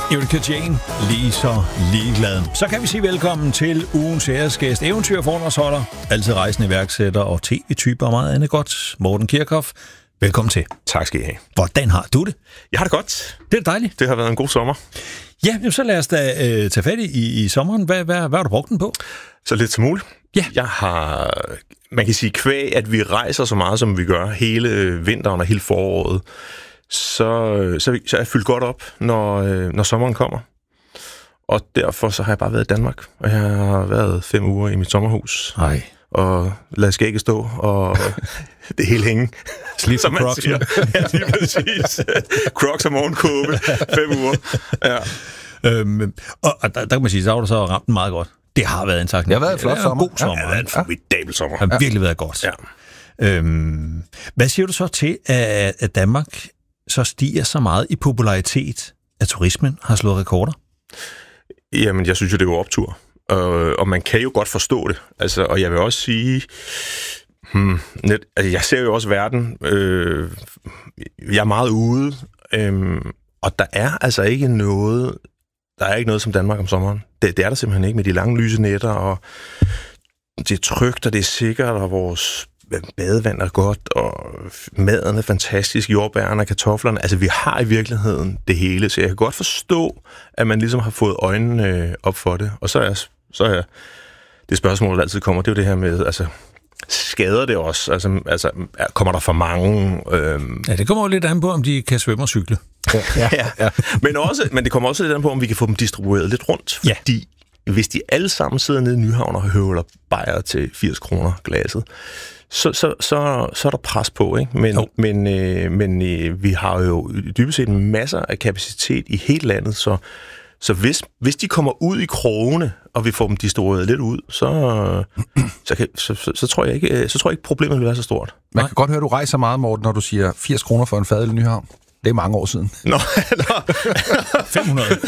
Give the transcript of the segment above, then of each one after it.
Erika Jane, lige så ligeglad. Så kan vi sige velkommen til ugens æresgæst, eventyrforedragsholder, altid rejsende iværksætter og tv-typer og meget andet godt, Morten Kirchhoff. Velkommen til. Tak skal I have. Hvordan har du det? Jeg har det godt. Det er dejligt. Det har været en god sommer. Ja, så lad os da tage fat i sommeren. Hvad har du brugt den på? Så lidt som muligt. Ja. Jeg har, man kan sige kvæg, at vi rejser så meget, som vi gør hele vinteren og hele foråret, så er jeg fyldt godt op, når sommeren kommer. Og derfor så har jeg bare været i Danmark. Og jeg har været 5 uger i mit sommerhus. Nej. Og lad skægget stå, og det hele hænge. Slip for Crocs. Ja, lige præcis. Crocs og morgenkåbe. 5 uger. Ja. Og der kan man sige, så har du så ramt den meget godt. Det har været en sagt. Det har været en flot sommer. En god sommer. Det har været en formidabel sommer. Det har virkelig været godt. Ja. Hvad siger du så til, at Danmark så stiger så meget i popularitet, at turismen har slået rekorder? Jamen, jeg synes jo, det er jo optur. Og man kan jo godt forstå det. Altså, og jeg vil også sige, jeg ser jo også verden. Jeg er meget ude, og der er altså ikke noget. Der er ikke noget som Danmark om sommeren. Det er der simpelthen ikke med de lange lyse nætter, og det er trygt, og det er sikkert, og vores badevand er godt, og maden er fantastisk, jordbærne og kartoflerne. Altså, vi har i virkeligheden det hele, så jeg kan godt forstå, at man ligesom har fået øjnene op for det. Og så er det spørgsmål, der altid kommer, det er jo det her med, altså, skader det også? Altså kommer der for mange? Ja, det kommer jo lidt an på, om de kan svømme og cykle. Ja. Men det kommer også lidt an på, om vi kan få dem distribueret lidt rundt. Fordi hvis de alle sammen sidder nede i Nyhavn og høvler bajer til 80 kroner glasset, så er der pres på, ikke? Men vi har jo dybest set masser af kapacitet i hele landet, så hvis de kommer ud i krogene, og vi får dem distribueret lidt ud, så tror jeg ikke problemet vil være så stort. Man kan godt høre, at du rejser meget, Morten, når du siger 80 kroner for en fadøl i Nyhavn. Det er mange år siden. Nå. 500.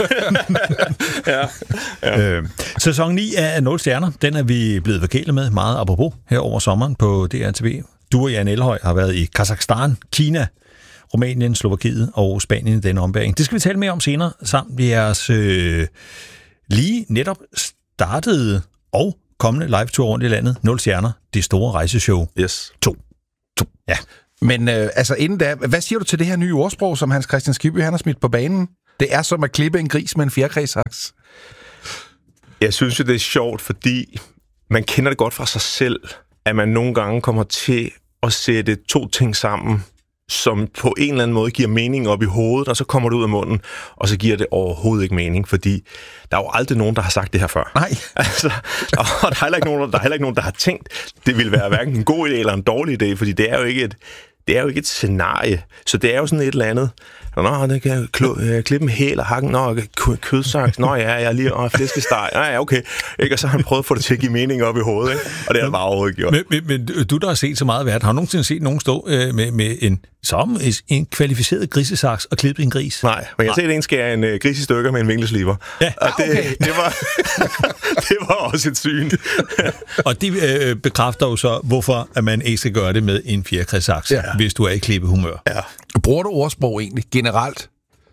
Ja. Sæson 9 af 0 stjerner, den er vi blevet forkælet med meget apropos her over sommeren på DRTV. Du og Jan Elhøj har været i Kazakhstan, Kina, Rumænien, Slovakiet og Spanien i denne ombæring. Det skal vi tale mere om senere, samt med jeres lige netop startede og kommende live-tour rundt i landet. 0 stjerner, det store rejseshow. Yes. 2. Ja. Men inden da, hvad siger du til det her nye ordsprog, som Hans Christian Skibby han har smidt på banen? Det er som at klippe en gris med en fjerkræsaks. Jeg synes jo, det er sjovt, fordi man kender det godt fra sig selv, at man nogle gange kommer til at sætte 2 ting sammen, som på en eller anden måde giver mening op i hovedet, og så kommer det ud af munden, og så giver det overhovedet ikke mening, fordi der er jo aldrig nogen, der har sagt det her før. Nej. Altså, og der er heller ikke nogen, der har tænkt, det ville være hverken en god idé eller en dårlig idé, fordi det er jo ikke et scenarie. Så det er jo sådan et eller andet. Nå, det kan klippe en hæl og hakken. Nå, kødsaks. Nå, ja, jeg er lige flæskesteg. Ja, okay. Ikke? Og så har han prøvet at få det til at give mening op i hovedet, ikke? Og det har bare overhovedet gjort. Men du, der har set så meget værd, har du nogensinde set nogen stå med en kvalificeret grisesaks og klippe en gris? Nej, men jeg har set en skære en gris i stykker med en vinkelsliber. Ja, og det var også et syn. Og det bekræfter jo så, hvorfor at man ikke skal gøre det med en fjerkræsaks, hvis du er i klippehumør. Ja. Bruger du ordsprog egentlig generelt?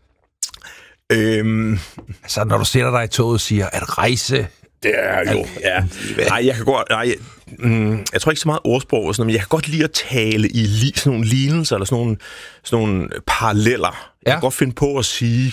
Altså, når du sætter dig i toget og siger, at rejse... Det er jo, ja. Nej, jeg tror ikke så meget ordsprog og sådan noget, men jeg kan godt lide at tale i sådan nogle lignelser, eller sådan nogle paralleller. Jeg kan godt finde på at sige,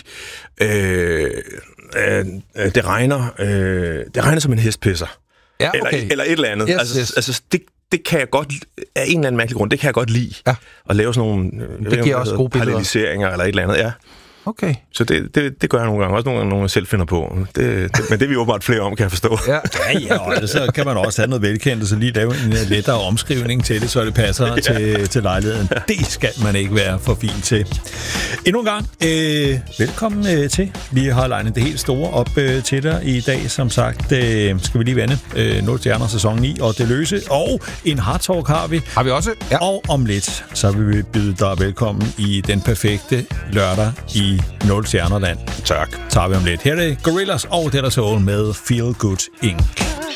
det regner som en hestpisser. Ja, okay. Eller et eller andet. Yes. Altså det kan jeg godt, af en eller anden mærkelig grund, det kan jeg godt lide. Ja. At lave sådan nogle det giver også gode paralleliseringer eller et eller andet, ja. Okay. Så det gør jeg nogle gange. Også nogle gange, jeg selv finder på. Men det er vi åbenbart flere om, kan jeg forstå. Ja, og så kan man også have noget velkendt, og så lige lave en lettere omskrivning til det, så det passer til lejligheden. Det skal man ikke være for fin til. Endnu en gang, velkommen til. Vi har legnet det helt store op til dig i dag. Som sagt, skal vi lige vende 0 stjerner sæson 9 og det løse. Og en hard talk har vi. Har vi også? Ja. Og om lidt, så vil vi byde dig velkommen i den perfekte lørdag i 0 stjernerland. Tak. Tager vi om lidt. Her er det Gorillaz og Dead Soul med Feel Good Inc.